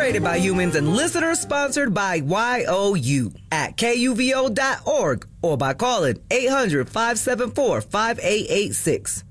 Created by humans and listeners sponsored by YOU at KUVO.org or by calling 800-574-5886.